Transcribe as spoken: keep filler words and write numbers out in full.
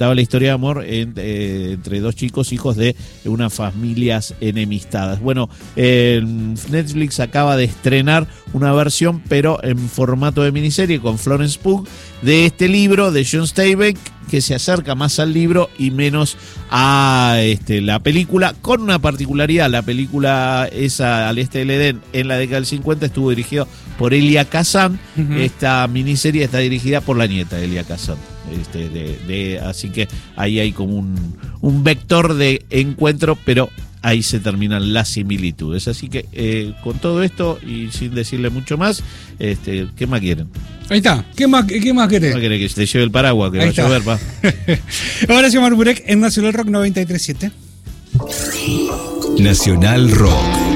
daba la historia de amor en, eh, entre dos chicos, hijos de unas familias enemistadas. Bueno, eh, Netflix acaba de estrenar una versión, pero en formato de miniserie, con Florence Pugh, de este libro de John Steinbeck, que se acerca más al libro y menos a este, la película, con una particularidad. La película esa, Al Este del Edén, en la década del cincuenta, estuvo dirigido por Elia Kazan. Uh-huh. Esta miniserie está dirigida por la nieta de Elia Kazan. Este, de, de, así que ahí hay como un, un vector de encuentro, pero ahí se terminan las similitudes. Así que eh, con todo esto y sin decirle mucho más, este, ¿qué más quieren? Ahí está. ¿Qué más, qué más querés? ¿Qué más querés? Que te lleve el paraguas, que ahí va está. A llover, pa. Horacio Marburek en Nacional Rock noventa y tres punto siete. Nacional Rock.